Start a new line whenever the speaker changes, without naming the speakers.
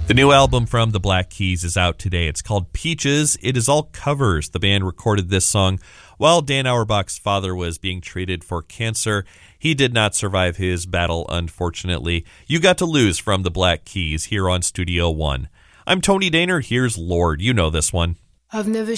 The new album from the Black Keys is out today. It's called Peaches. It is all covers. The band recorded this song while Dan Auerbach's father was being treated for cancer. He did not survive his battle, unfortunately. You Got to Lose from the Black Keys here on Studio One. I'm Tony Daner. Here's Lord. You know this one.
I've never